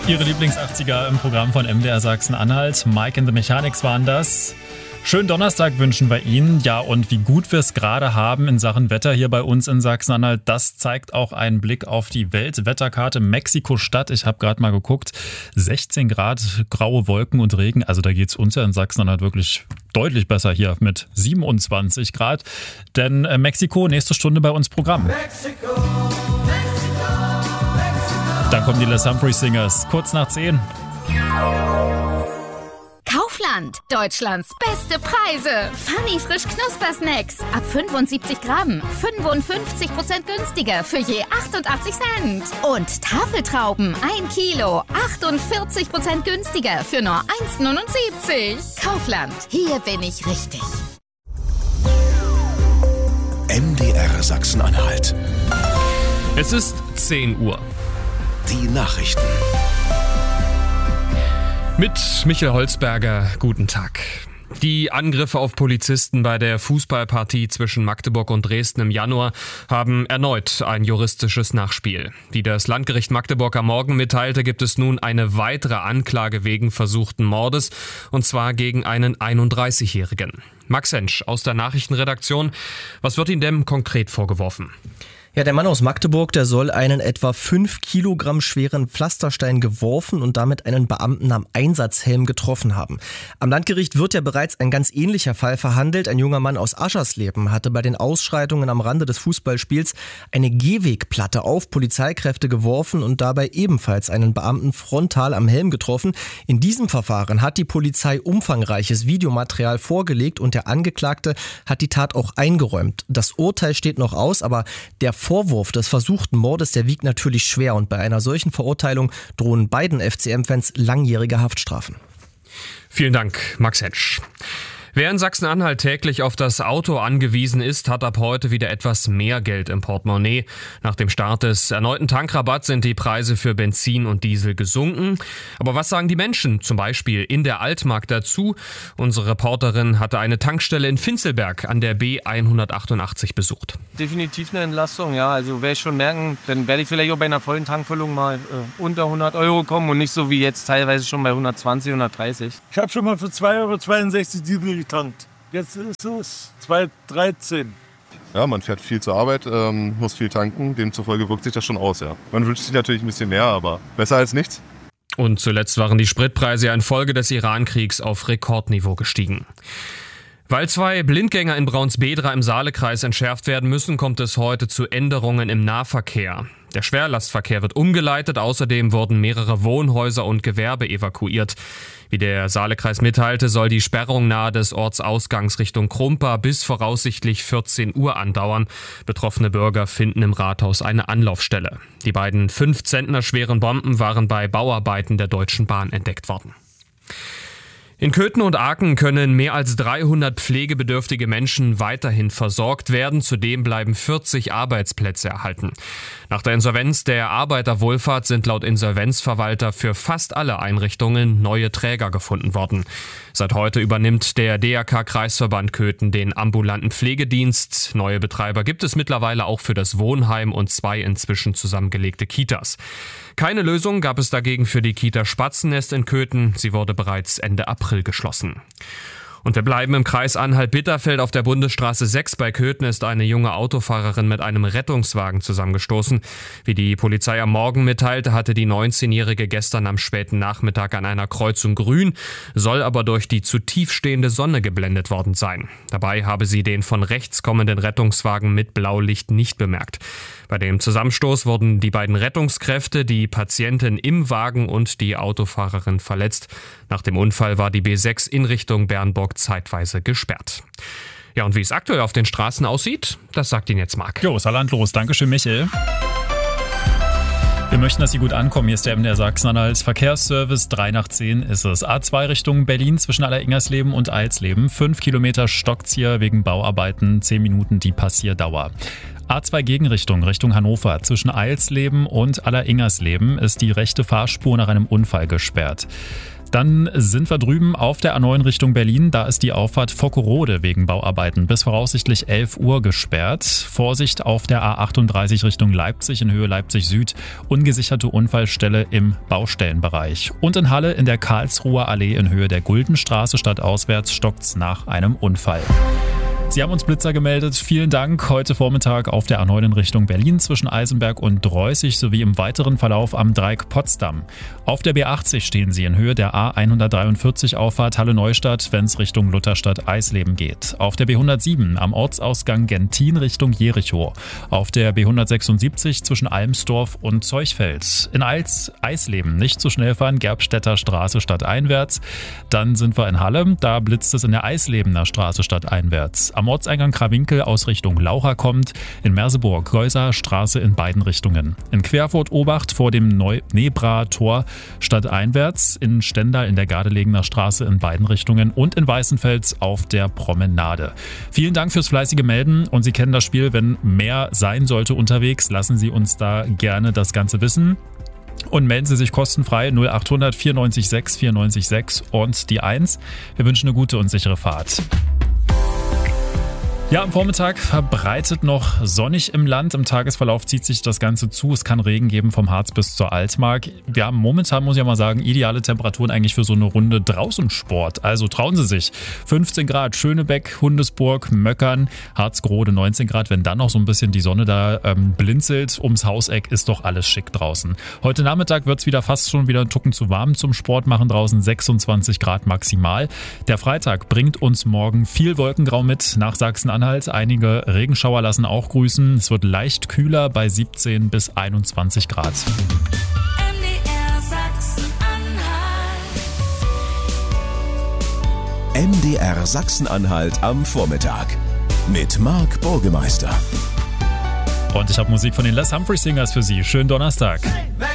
Ihre Lieblings-80er im Programm von MDR Sachsen-Anhalt. Mike and the Mechanics waren das. Schönen Donnerstag wünschen wir Ihnen. Ja, und wie gut wir es gerade haben in Sachen Wetter hier bei uns in Sachsen-Anhalt, das zeigt auch ein Blick auf die Weltwetterkarte Mexiko-Stadt. Ich habe gerade mal geguckt, 16 Grad, graue Wolken und Regen. Also da geht es uns ja in Sachsen-Anhalt wirklich deutlich besser hier mit 27 Grad. Denn Mexiko, nächste Stunde bei uns Programm. Mexiko. Dann kommen die Les Humphreys Singers, kurz nach 10. Kaufland, Deutschlands beste Preise. Funny frisch Knuspersnacks. Ab 75 Gramm, 55% günstiger für je 88 Cent. Und Tafeltrauben, 1 Kilo, 48% günstiger für nur 1,79. Kaufland, hier bin ich richtig. MDR Sachsen-Anhalt. Es ist 10 Uhr. Die Nachrichten. Mit Michael Holzberger, guten Tag. Die Angriffe auf Polizisten bei der Fußballpartie zwischen Magdeburg und Dresden im Januar haben erneut ein juristisches Nachspiel. Wie das Landgericht Magdeburg am Morgen mitteilte, gibt es nun eine weitere Anklage wegen versuchten Mordes, und zwar gegen einen 31-Jährigen. Max Hensch aus der Nachrichtenredaktion. Was wird Ihnen denn konkret vorgeworfen? Ja, der Mann aus Magdeburg, der soll einen etwa 5 Kilogramm schweren Pflasterstein geworfen und damit einen Beamten am Einsatzhelm getroffen haben. Am Landgericht wird ja bereits ein ganz ähnlicher Fall verhandelt. Ein junger Mann aus Aschersleben hatte bei den Ausschreitungen am Rande des Fußballspiels eine Gehwegplatte auf Polizeikräfte geworfen und dabei ebenfalls einen Beamten frontal am Helm getroffen. In diesem Verfahren hat die Polizei umfangreiches Videomaterial vorgelegt und der Angeklagte hat die Tat auch eingeräumt. Das Urteil steht noch aus, aber der Vorwurf des versuchten Mordes, der wiegt natürlich schwer und bei einer solchen Verurteilung drohen beiden FCM-Fans langjährige Haftstrafen. Vielen Dank, Max Hensch. Wer in Sachsen-Anhalt täglich auf das Auto angewiesen ist, hat ab heute wieder etwas mehr Geld im Portemonnaie. Nach dem Start des erneuten Tankrabatts sind die Preise für Benzin und Diesel gesunken. Aber was sagen die Menschen zum Beispiel in der Altmark dazu? Unsere Reporterin hatte eine Tankstelle in Finzelberg an der B188 besucht. Definitiv eine Entlastung, ja. Also werde ich schon merken, dann werde ich vielleicht auch bei einer vollen Tankfüllung mal unter 100 Euro kommen und nicht so wie jetzt teilweise schon bei 120, 130. Ich habe schon mal für 2,62 € Diesel getankt. Jetzt ist es 2,13 €. Ja, man fährt viel zur Arbeit, muss viel tanken, demzufolge wirkt sich das schon aus, ja. Man wünscht sich natürlich ein bisschen mehr, aber besser als nichts. Und zuletzt waren die Spritpreise ja infolge des Iran-Kriegs auf Rekordniveau gestiegen. Weil 2 Blindgänger in Braunsbedra im Saalekreis entschärft werden müssen, kommt es heute zu Änderungen im Nahverkehr. Der Schwerlastverkehr wird umgeleitet, außerdem wurden mehrere Wohnhäuser und Gewerbe evakuiert. Wie der Saalekreis mitteilte, soll die Sperrung nahe des Ortsausgangs Richtung Krumpa bis voraussichtlich 14 Uhr andauern. Betroffene Bürger finden im Rathaus eine Anlaufstelle. Die beiden 5 Zentner schweren Bomben waren bei Bauarbeiten der Deutschen Bahn entdeckt worden. In Köthen und Aachen können mehr als 300 pflegebedürftige Menschen weiterhin versorgt werden. Zudem bleiben 40 Arbeitsplätze erhalten. Nach der Insolvenz der Arbeiterwohlfahrt sind laut Insolvenzverwalter für fast alle Einrichtungen neue Träger gefunden worden. Seit heute übernimmt der DRK-Kreisverband Köthen den ambulanten Pflegedienst. Neue Betreiber gibt es mittlerweile auch für das Wohnheim und 2 inzwischen zusammengelegte Kitas. Keine Lösung gab es dagegen für die Kita Spatzennest in Köthen. Sie wurde bereits Ende April geschlossen. Und wir bleiben im Kreis Anhalt-Bitterfeld. Auf der Bundesstraße 6 bei Köthen ist eine junge Autofahrerin mit einem Rettungswagen zusammengestoßen. Wie die Polizei am Morgen mitteilte, hatte die 19-Jährige gestern am späten Nachmittag an einer Kreuzung grün, soll aber durch die zu tief stehende Sonne geblendet worden sein. Dabei habe sie den von rechts kommenden Rettungswagen mit Blaulicht nicht bemerkt. Bei dem Zusammenstoß wurden die beiden Rettungskräfte, die Patientin im Wagen und die Autofahrerin verletzt. Nach dem Unfall war die B6 in Richtung Bernburg zeitweise gesperrt. Ja, und wie es aktuell auf den Straßen aussieht, das sagt Ihnen jetzt Marc. Jo, Saarland los. Dankeschön, Michael. Wir möchten, dass Sie gut ankommen. Hier ist der MDR Sachsen-Anhalt Verkehrsservice. 3 nach 10 ist es. A2 Richtung Berlin zwischen Alleringersleben und Eilsleben. 5 Kilometer Stockzieher wegen Bauarbeiten. 10 Minuten die Passierdauer. A2 Gegenrichtung Richtung Hannover. Zwischen Eilsleben und Alleringersleben ist die rechte Fahrspur nach einem Unfall gesperrt. Dann sind wir drüben auf der A9 Richtung Berlin. Da ist die Auffahrt Vockerode wegen Bauarbeiten bis voraussichtlich 11 Uhr gesperrt. Vorsicht auf der A38 Richtung Leipzig in Höhe Leipzig Süd. Ungesicherte Unfallstelle im Baustellenbereich. Und in Halle in der Karlsruher Allee in Höhe der Guldenstraße stadtauswärts stockt's nach einem Unfall. Sie haben uns Blitzer gemeldet. Vielen Dank. Heute Vormittag auf der A9 in Richtung Berlin zwischen Eisenberg und Dreußig sowie im weiteren Verlauf am Dreieck Potsdam. Auf der B80 stehen Sie in Höhe der A143 Auffahrt Halle Neustadt, wenn es Richtung Lutherstadt Eisleben geht. Auf der B107 am Ortsausgang Gentin Richtung Jericho. Auf der B176 zwischen Almsdorf und Zeuchfeld. In Eisleben nicht zu schnell fahren, Gerbstädter Straße stadteinwärts. Dann sind wir in Halle. Da blitzt es in der Eislebener Straße stadteinwärts. Am Ortseingang Krawinkel aus Richtung Laucha kommt, in Merseburg Geuser Straße in beiden Richtungen. In Querfurt Obacht vor dem Nebra-Tor stadteinwärts, in Stendal in der Gardelegener Straße in beiden Richtungen und in Weißenfels auf der Promenade. Vielen Dank fürs fleißige Melden und Sie kennen das Spiel, wenn mehr sein sollte unterwegs, lassen Sie uns da gerne das Ganze wissen. Und melden Sie sich kostenfrei 0800 94 6 94 6 und die 1. Wir wünschen eine gute und sichere Fahrt. Ja, am Vormittag verbreitet noch sonnig im Land. Im Tagesverlauf zieht sich das Ganze zu. Es kann Regen geben vom Harz bis zur Altmark. Wir haben momentan, muss ich ja mal sagen, ideale Temperaturen eigentlich für so eine Runde Draußensport. Also trauen Sie sich. 15 Grad Schönebeck, Hundesburg, Möckern, Harzgrode 19 Grad. Wenn dann noch so ein bisschen die Sonne da blinzelt ums Hauseck, ist doch alles schick draußen. Heute Nachmittag wird es fast schon wieder ein Tucken zu warm zum Sport machen draußen. 26 Grad maximal. Der Freitag bringt uns morgen viel Wolkengrau mit nach Sachsen-Anhalt. Einige Regenschauer lassen auch grüßen. Es wird leicht kühler bei 17 bis 21 Grad. MDR Sachsen-Anhalt am Vormittag mit Marc Burgemeister. Und ich habe Musik von den Les Humphrey Singers für Sie. Schönen Donnerstag.